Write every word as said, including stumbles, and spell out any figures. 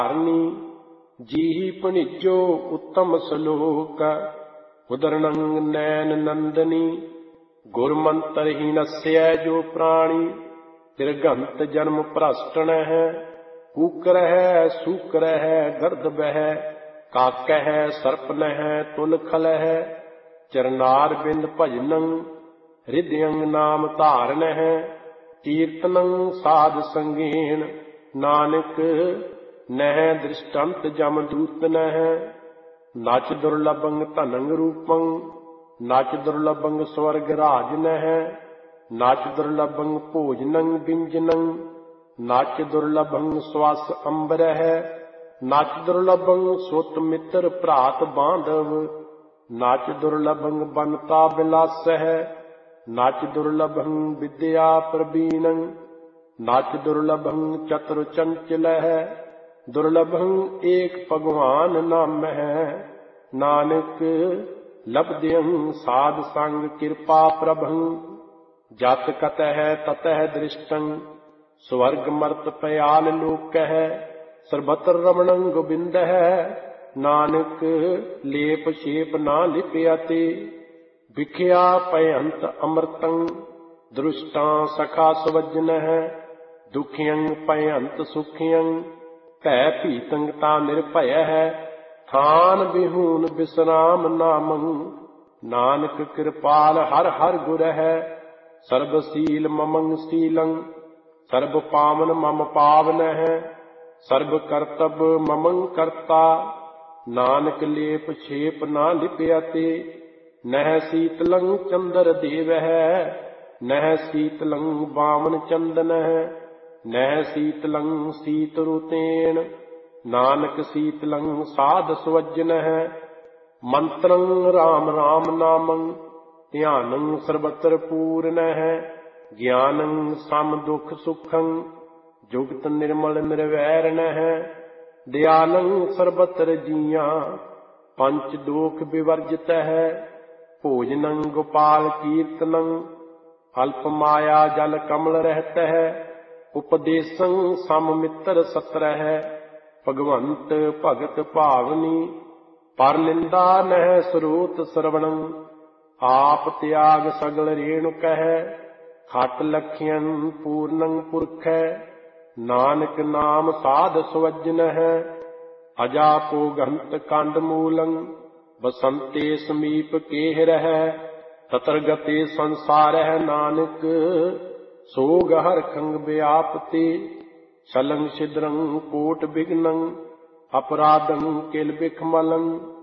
ਧਾਰਨੀ ਜੀਹੀ ਭਣਿਜੋ ਉੱਤਮ ਸਲੋਕ ਉਦਰਣੰ ਨੈਨ ਨੰਦਨੀ ਗੁਰ ਮੰਤਰ ਹੀ ਨਸਿਐ ਜੋ ਪ੍ਰਾਣੀ ਤਿਰਗੰਤ ਜਨਮ ਭ੍ਰਸ਼ਟਣ ਹੈ ਕੂਕਰ ਹੈ ਸੂਕਰ ਹੈ ਗਰਦ ਬਹਿ ਕਾਕਹਿ ਸਰਪ ਨਹਿ ਤੁਲ ਖਲ ਹੈ ਚਰਨਾਰ ਬਿੰਦ ਭਜਨੰ ਹਿਰਦਯੰ ਨਾਮ ਧਾਰਨ ਹੈ ਕੀਰਤਨੰ ਸਾਧ ਸੰਗੀਣ ਨਾਨਕ ਨਹਿ ਦ੍ਰਿਸ਼ਟੰਤ ਜਮ ਦੂਤ ਨਹਿ ਨਚ ਦੁਰਲਭੰ ਧਨੰ ਰੂਪੰ ਨਚ ਦੁਰਲਭੰ ਸਵਰਗ ਰਾਜ ਨਹਿ ਨਚ ਦੁਰਲਭੰ ਭੋਜਨੰ ਬਿੰਜਨੰ ਨਚ ਦੁਰਲਭੰ ਸਵਸ ਅੰਬਰਹਿ ਨਚ ਦੁਰਲਭੰ ਸੁਤ ਮਿੱਤਰ ਭਰਾਤ ਬਾਂਧਵ ਨਚ ਦੁਰਲਭੰ ਬਨਤਾ ਬਿਲਾਸਹਿ ਨਚ ਦੁਰਲਭੰ ਵਿਦਿਆ ਪ੍ਰਬੀਣੰ ਨਚ ਦੁਰਲਭੰ ਚਤੁਰ ਚੰਚਲਹਿ ਦੁਰਲਭੰ ਏਕ ਭਗਵਾਨ ਨਾਮਹਿ ਨਾਨਕ ਲਬਦਿਅੰ ਸਾਧ ਸੰਗ ਕਿਰਪਾ ਪ੍ਰਭੰ ਜਤ ਕਤਹਿ ਤਤਹਿ ਦ੍ਰਿਸ਼ਟੰ ਸਵਰਗ ਮਰਤ ਪਯਾਲ ਲੋਕਹਿ ਸਰਬਤਰ ਰਮਣੰ ਗੋਬਿੰਦਹਿ ਨਾਨਕ ਲੇਪ ਛੇਪ ਨਾ ਲਿਪਿਆ ਤੇ ਵਿਖਿਆ ਭਯੰਤ ਅੰਮ੍ਰਿਤੰ ਦ੍ਰਿਸ਼ਟਾਂ ਸਖਾ ਸਵਜਨਹਿ ਦੁਖੀਅੰ ਭਯੰਤ ਸੁਖੀਅੰ ਭੈ ਭੀਤੰ ਤਾ ਨਿਰਭਯਹਿ ਥਾਨ ਬਿਹੂਨ ਬਿਸਰਾਮ ਨਾਮੰ ਨਾਨਕ ਕਿਰਪਾਲ ਹਰ ਹਰ ਗੁਰਹਿ ਸਰਬ ਸੀਲ ਮਮੰ ਸੀਲੰ ਸਰਬ ਪਾਵਨ ਮਮ ਪਾਵਨਹਿ ਸਰਬ ਕਰਤਬ ਮਮੰ ਕਰਤਾ ਨਾਨਕ ਲੇਪ ਛੇਪ ਨਾ ਲਿਪਿਆ ਤੇ ਨਹਿ ਸੀਤਲੰ ਚੰਦਰ ਦੇਵਹਿ ਨਹਿ ਸੀਤਲੰ ਬਾਮਨ ਚੰਦਨਹਿ ਨਹਿ ਸੀਤਲੰ ਸੀਤ ਰੁਤੇਨ ਨਾਨਕ ਸੀਤਲੰ ਸਾਧ ਸਵਜਨਹਿ ਮੰਤਰੰ ਰਾਮ ਰਾਮ ਨਾਮੰ ਧਿਆਨੰ ਸਰਬਤਰ ਪੂਰਨਹਿ ਗਿਆਨੰ ਸਮ ਦੁਖ ਸੁਖੰ ਜੁਗਤ ਨਿਰਮਲ ਨਿਰਵੈਰ ਨਹਿ ਦਿਆਲੰ ਸਰਬਤਰ ਜੀਆਂ ਪੰਚ ਦੋਖ ਵਿਵਰਜਿਤ ਹੈ ਭੋਜਨੰ ਗੋਪਾਲ ਕੀਰਤਨੰ ਅਲਪ ਮਾਇਆ ਜਲ ਕਮਲ ਰਹਿਤ ਹੈ ਉਪਦੇਸੰ ਸਮ ਮਿੱਤਰ ਸਤਰਹਿ ਭਗਵੰਤ ਭਗਤ ਭਾਵਨੀ ਪਰ ਨਿੰਦਾ ਨਹਿ ਸਰੂਤ ਸਰਵਣੰ ਆਪ ਤਿਆਗ ਸਗਲ ਰੇਣੁ ਕਹਿ ਖਟ ਲਖਿਅਨ ਪੂਰਨੰ ਪੁਰਖੈ ਨਾਨਕ ਨਾਮ ਸਾਧ ਸਵਜਨਹਿ ਅਜਾਪੋ ਗੰਤ ਕੰਡ ਮੂਲੰ ਬਸੰਤੇ ਸਮੀਪ ਕੇਹ ਰਹਿ ਤਤਰ ਗਤੇ ਸੰਸਾਰਹਿ ਨਾਨਕ ਸੋਗ ਹਰਖੰ ਵਿਆਪਤੇ ਛਲੰ ਛਿਦਰੰ ਕੋਟ ਬਿਗਨੰ ਅਪਰਾਧੰ ਕਿਲ ਬਿਖਮਲੰ